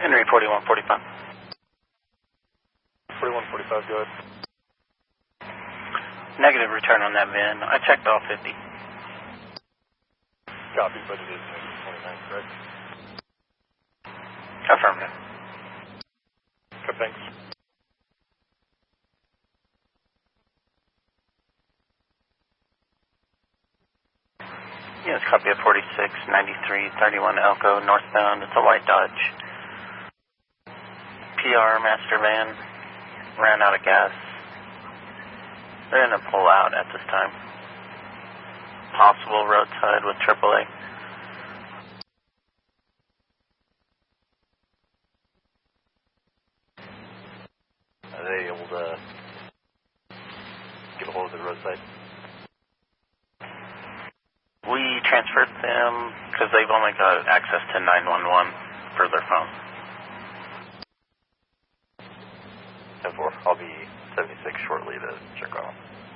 Henry 4145. 4145, go ahead. Negative return on that VIN. I checked all 50. Copy, but it is 29, correct? Affirmative. Okay, thanks. Yes, copy of 469331 Elko, northbound. It's a white Dodge. PR master van. Ran out of gas. They're going to pull out at this time. Possible roadside with AAA. Are they able to get a hold of the roadside? We transferred them because they've only got access to 911 for their phone. 10-4, I'll be 76 shortly to check on them.